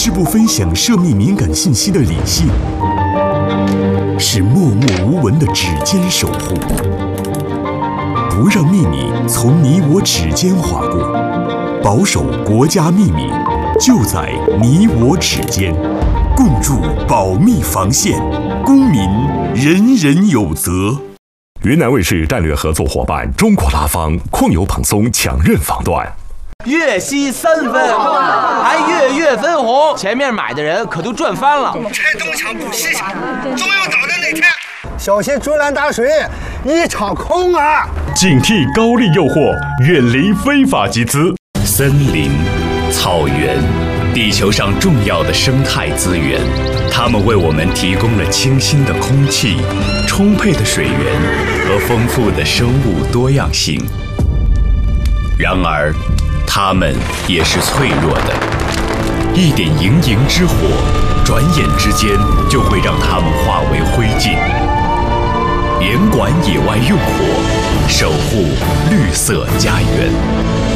是不分享涉密敏感信息的理性，是默默无闻的指尖守护，不让秘密从你我指尖划过，保守国家秘密就在你我指尖，共筑保密防线，公民人人有责。 云南卫视战略合作伙伴中国拉芳控油蓬松强韧防断， 粤西3分，还月分红，前面买的人可都赚翻了。 拆东墙补西墙，总有倒的那天。 小心竹篮打水一场空啊！ 警惕高利诱惑，远离非法集资。 森林、草原，地球上重要的生态资源，它们为我们提供了清新的空气、充沛的水源和丰富的生物多样性。然而，它们也是脆弱的，一点营之火，转眼之间就会让它们化为灰烬。严管野外用火，守护绿色家园。